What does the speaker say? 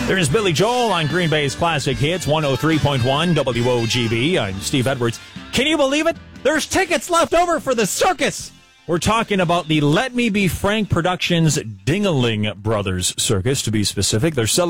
There's Billy Joel on Green Bay's Classic Hits, 103.1 WOGB. I'm Steve Edwards. Can you believe it? There's tickets left over for the circus. We're talking about the Let Me Be Frank Productions Dingaling Brothers Circus, to be specific. They're celebrating